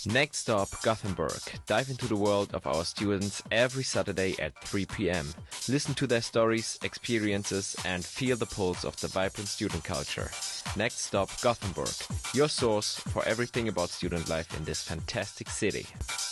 Next stop, Gothenburg. Dive into the world of our students every Saturday at 3 p.m. Listen to their stories, experiences, and feel the pulse of the vibrant student culture. Next stop, Gothenburg. Your source for everything about student life in this fantastic city.